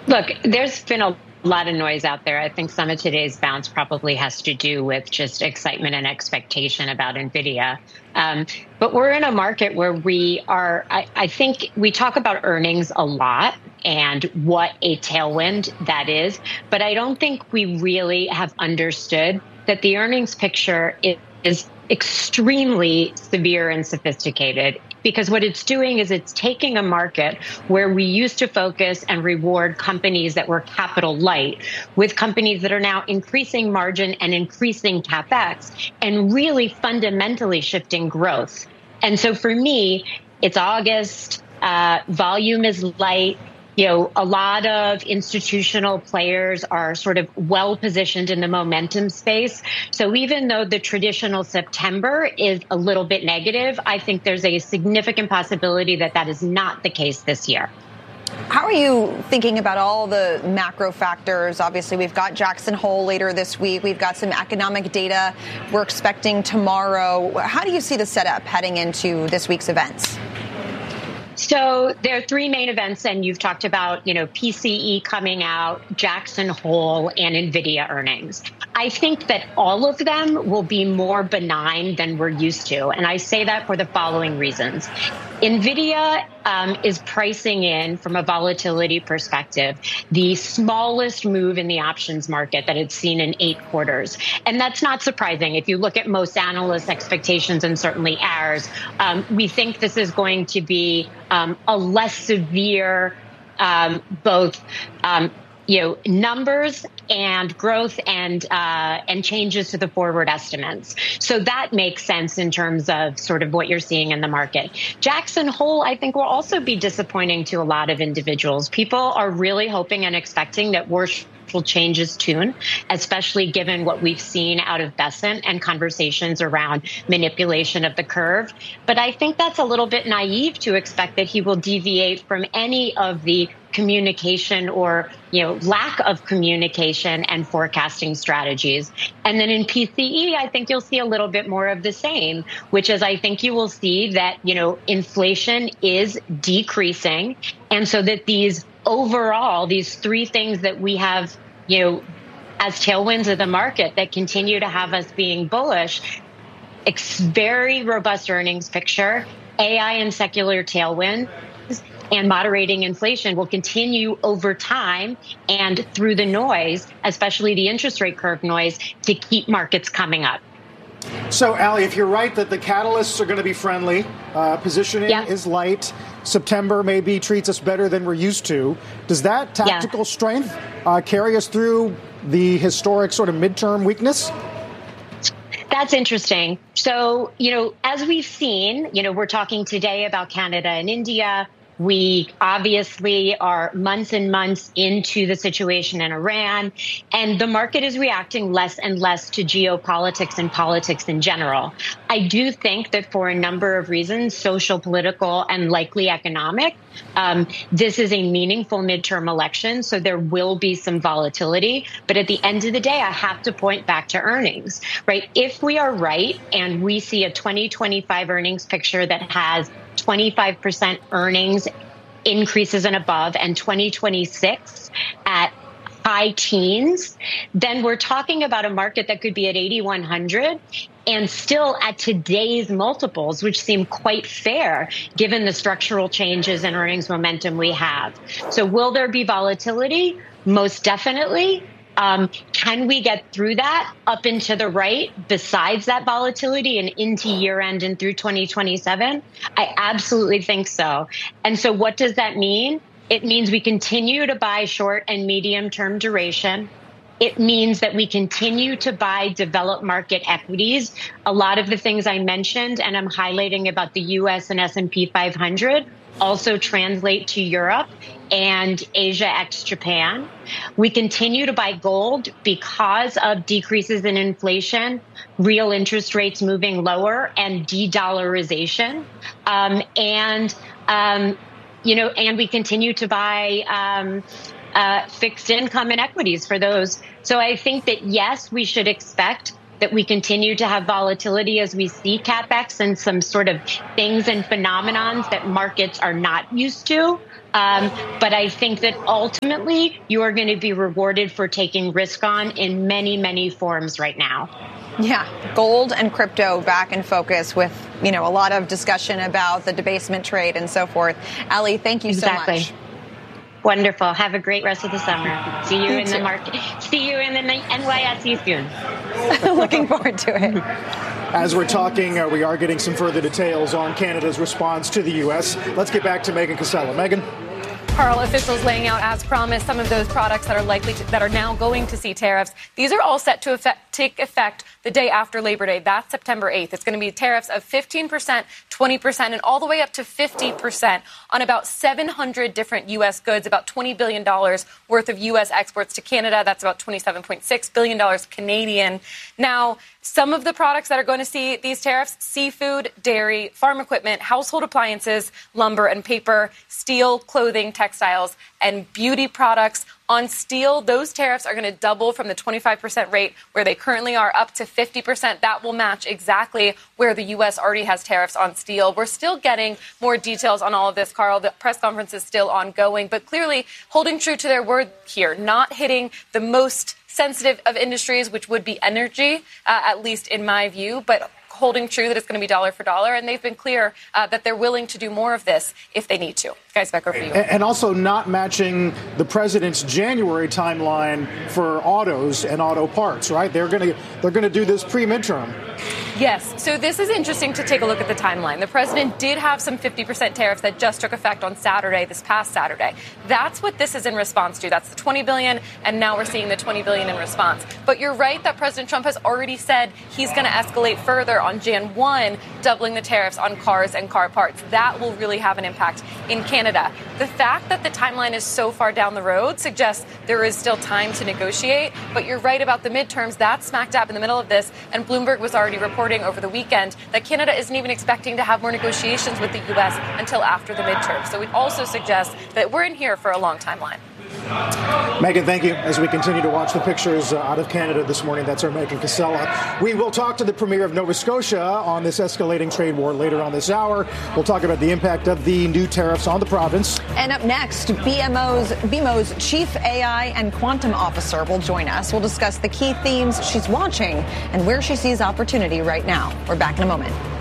Look, there's been a lot of noise out there. I think some of today's bounce probably has to do with just excitement and expectation about NVIDIA. But we're in a market where I think we talk about earnings a lot and what a tailwind that is, but I don't think we really have understood that the earnings picture is extremely severe and sophisticated, because what it's doing is it's taking a market where we used to focus and reward companies that were capital light with companies that are now increasing margin and increasing capex and really fundamentally shifting growth. And so for me, it's August, volume is light. A lot of institutional players are sort of well positioned in the momentum space. So even though the traditional September is a little bit negative, I think there's a significant possibility that that is not the case this year. How are you thinking about all the macro factors? Obviously, we've got Jackson Hole later this week. We've got some economic data we're expecting tomorrow. How do you see the setup heading into this week's events? So there are three main events, and you've talked about, PCE coming out, Jackson Hole, and NVIDIA earnings. I think that all of them will be more benign than we're used to, and I say that for the following reasons. NVIDIA is pricing in, from a volatility perspective, the smallest move in the options market that it's seen in 8 quarters. And that's not surprising. If you look at most analysts' expectations and certainly ours, we think this is going to be a less severe both numbers and growth and changes to the forward estimates. So that makes sense in terms of sort of what you're seeing in the market. Jackson Hole, I think, will also be disappointing to a lot of individuals. People are really hoping and expecting that Warsh will change his tune, especially given what we've seen out of Bessent and conversations around manipulation of the curve. But I think that's a little bit naive to expect that he will deviate from any of the communication or lack of communication and forecasting strategies. And then in PCE, I think you'll see a little bit more of the same, which is I think you will see that inflation is decreasing, and so that these three things that we have as tailwinds of the market that continue to have us being bullish, very robust earnings picture, AI and secular tailwind, and moderating inflation will continue over time and through the noise, especially the interest rate curve noise, to keep markets coming up. So, Ali, if you're right that the catalysts are going to be friendly, positioning is light, September maybe treats us better than we're used to, does that tactical strength carry us through the historic sort of midterm weakness? That's interesting. So, as we've seen, we're talking today about Canada and India. We obviously are months and months into the situation in Iran, and the market is reacting less and less to geopolitics and politics in general. I do think that for a number of reasons, social, political, and likely economic, this is a meaningful midterm election, so there will be some volatility. But at the end of the day, I have to point back to earnings, right? If we are right and we see a 2025 earnings picture that has 25% earnings increases and above, and 2026 at high teens, then we're talking about a market that could be at 8,100 and still at today's multiples, which seem quite fair given the structural changes in earnings momentum we have. So will there be volatility? Most definitely. Can we get through that up and to the right besides that volatility and into year end and through 2027? I absolutely think so. And so what does that mean? It means we continue to buy short and medium term duration. It means that we continue to buy developed market equities. A lot of the things I mentioned and I'm highlighting about the US and S&P 500 also translate to Europe and Asia ex Japan. We continue to buy gold because of decreases in inflation, real interest rates moving lower, and de-dollarization. And we continue to buy fixed income and equities for those. So I think that, yes, we should expect that we continue to have volatility as we see CapEx and some sort of things and phenomenons that markets are not used to. But I think that ultimately you are going to be rewarded for taking risk on in many, many forms right now. Yeah, gold and crypto back in focus with, a lot of discussion about the debasement trade and so forth. Ali, thank you so much. Wonderful. Have a great rest of the summer. See you in the market. See you in the NYSE soon. Looking forward to it. As we're talking, we are getting some further details on Canada's response to the U.S. Let's get back to Megan Cassella. Megan. Carl, officials laying out, as promised, some of those products that are now going to see tariffs. These are all set to take effect the day after Labor Day. That's September 8th. It's going to be tariffs of 15%, 20%, and all the way up to 50% on about 700 different U.S. goods, about $20 billion worth of U.S. exports to Canada. That's about $27.6 billion Canadian. Now, some of the products that are going to see these tariffs: seafood, dairy, farm equipment, household appliances, lumber and paper, steel, clothing, textiles, and beauty products. On steel, those tariffs are going to double from the 25% rate where they currently are up to 50%. That will match exactly where the U.S. already has tariffs on steel. We're still getting more details on all of this, Carl. The press conference is still ongoing, but clearly holding true to their word here, not hitting the most sensitive of industries, which would be energy, at least in my view, but holding true that it's going to be dollar for dollar. And they've been clear that they're willing to do more of this if they need to. Guys, back over to you. And also not matching the president's January timeline for autos and auto parts, right? They're going to do this pre-midterm. Yes. So this is interesting to take a look at the timeline. The president did have some 50% tariffs that just took effect on Saturday, this past Saturday. That's what this is in response to. That's the $20 billion, and now we're seeing the $20 billion in response. But you're right that President Trump has already said he's going to escalate further on Jan 1, doubling the tariffs on cars and car parts. That will really have an impact in Canada. The fact that the timeline is so far down the road suggests there is still time to negotiate. But you're right about the midterms. That's smack dab in the middle of this. And Bloomberg was already reporting over the weekend that Canada isn't even expecting to have more negotiations with the U.S. until after the midterm. So it also suggests that we're in here for a long timeline. Megan, thank you. As we continue to watch the pictures out of Canada this morning, that's our Megan Cassella. We will talk to the Premier of Nova Scotia on this escalating trade war later on this hour. We'll talk about the impact of the new tariffs on the province. And up next, BMO's Chief AI and Quantum Officer will join us. We'll discuss the key themes she's watching and where she sees opportunity right now. We're back in a moment.